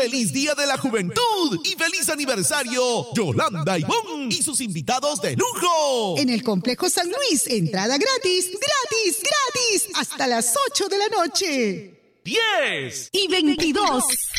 ¡Feliz Día de la Juventud! ¡Y feliz aniversario! Yolanda Ivón y sus invitados de lujo. En el Complejo San Luis, entrada gratis, gratis, gratis, hasta las 8 de la noche. 10 y 22.